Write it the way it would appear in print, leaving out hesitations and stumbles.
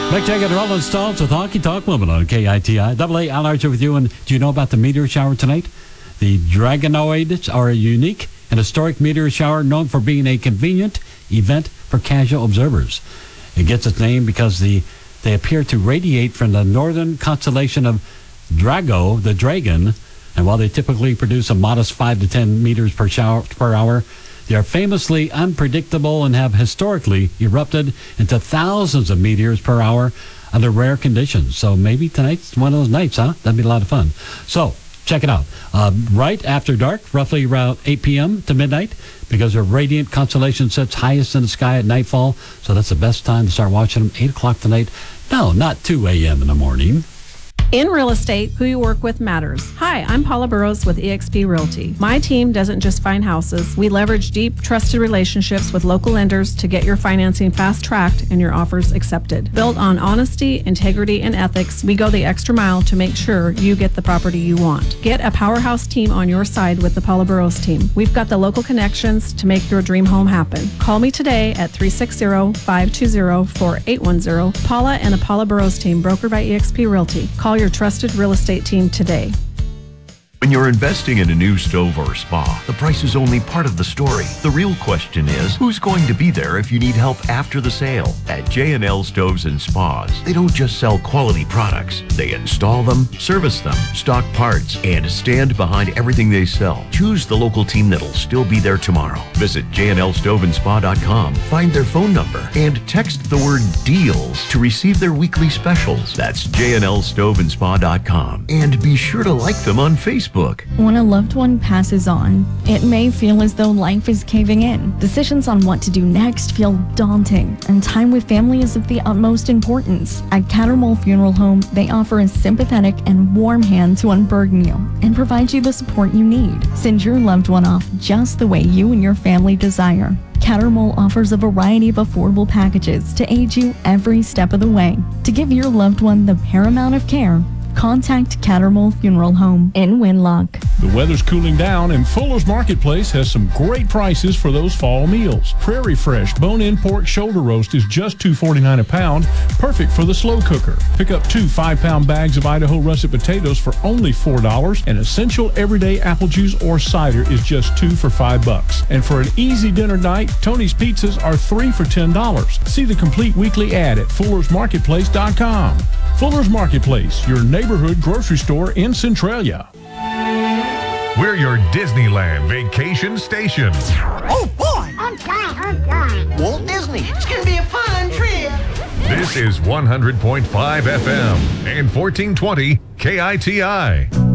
Mick Jagger and Rolling Stones with Honky Tonk Woman on KITI. Double A, Al Archer with you. And do you know about the meteor shower tonight? The Dragonoids are a unique and historic meteor shower known for being a convenient event for casual observers. It gets its name because they appear to radiate from the northern constellation of Drago, the dragon, and while they typically produce a modest 5 to 10 meters per hour, they are famously unpredictable and have historically erupted into thousands of meteors per hour under rare conditions. So maybe tonight's one of those nights, huh? That'd be a lot of fun. So check it out. Right after dark, roughly around 8 p.m. to midnight, because their radiant constellation sits highest in the sky at nightfall. So that's the best time to start watching them, 8 o'clock tonight. No, not 2 a.m. in the morning. In real estate, who you work with matters. Hi, I'm Paula Burrows with eXp Realty. My team doesn't just find houses. We leverage deep, trusted relationships with local lenders to get your financing fast-tracked and your offers accepted. Built on honesty, integrity, and ethics, we go the extra mile to make sure you get the property you want. Get a powerhouse team on your side with the Paula Burrows team. We've got the local connections to make your dream home happen. Call me today at 360-520-4810. Paula and the Paula Burrows team, brokered by eXp Realty. Call your trusted real estate team today. When you're investing in a new stove or spa, the price is only part of the story. The real question is, who's going to be there if you need help after the sale? At J&L Stoves and Spas, they don't just sell quality products. They install them, service them, stock parts, and stand behind everything they sell. Choose the local team that'll still be there tomorrow. Visit jnlstoveandspa.com, find their phone number, and text the word DEALS to receive their weekly specials. That's jnlstoveandspa.com. And be sure to like them on Facebook. When a loved one passes on, it may feel as though life is caving in. Decisions on what to do next feel daunting, and time with family is of the utmost importance. At Cattermole Funeral Home, they offer a sympathetic and warm hand to unburden you and provide you the support you need. Send your loved one off just the way you and your family desire. Cattermole offers a variety of affordable packages to aid you every step of the way. To give your loved one the paramount of care, contact Cattermole Funeral Home in Winlock. The weather's cooling down, and Fuller's Marketplace has some great prices for those fall meals. Prairie Fresh bone-in pork shoulder roast is just $2.49 a pound, perfect for the slow cooker. Pick up 2 5-pound bags of Idaho russet potatoes for only $4, and Essential Everyday apple juice or cider is just 2 for $5. And for an easy dinner night, Tony's pizzas are 3 for $10. See the complete weekly ad at fullersmarketplace.com. Fuller's Marketplace, your neighborhood grocery store in Centralia. We're your Disneyland vacation station. Oh, boy! I'm dying. Walt Disney. It's going to be a fun trip. This is 100.5 FM and 1420 KITI.